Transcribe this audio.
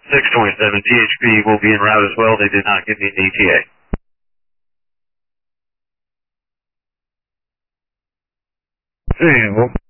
627, GHB will be en route as well. They did not give me an ETA. See, well,